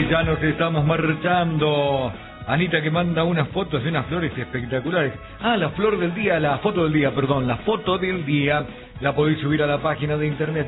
ya nos estamos marchando. Anita que manda unas fotos de unas flores espectaculares. La flor del día, la foto del día, perdón, la foto del día. La podéis subir a la página de internet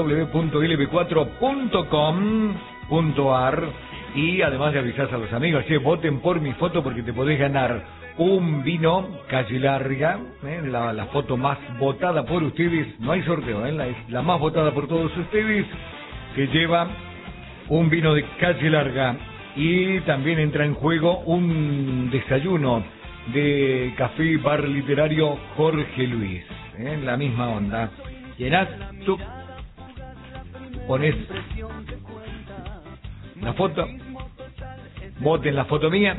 www.lb4.com.ar y además de avisar a los amigos, voten por mi foto porque te podés ganar un vino Calle Larga, la foto más votada por ustedes. No hay sorteo, es la más votada por todos ustedes, que lleva un vino de Calle Larga. Y también entra en juego un desayuno de café bar literario Jorge Luis. La misma onda. Llenás, tú pones la foto, voten la foto mía,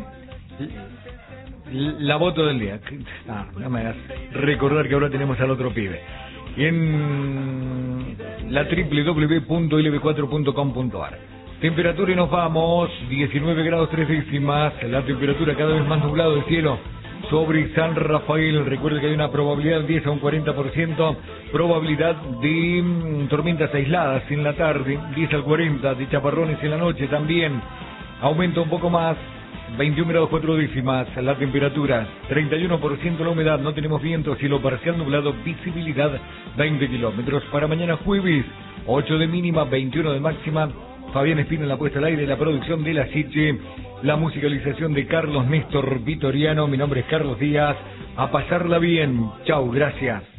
la foto del día. No me hagas recordar que ahora tenemos al otro pibe. Y en la www.lb4.com.ar. Temperatura y nos vamos, 19 grados 3 décimas, la temperatura cada vez más nublado el cielo sobre San Rafael. Recuerde que hay una probabilidad 10 a un 40%, probabilidad de tormentas aisladas en la tarde, 10 al 40, de chaparrones en la noche también. Aumenta un poco más, 21 grados 4 décimas, la temperatura, 31% la humedad, no tenemos viento, cielo parcial nublado, visibilidad 20 kilómetros. Para mañana jueves, 8 de mínima, 21 de máxima. Fabián Espino en la puesta al aire, la producción de La Siche, la musicalización de Carlos Néstor Vitoriano. Mi nombre es Carlos Díaz. A pasarla bien. Chau, gracias.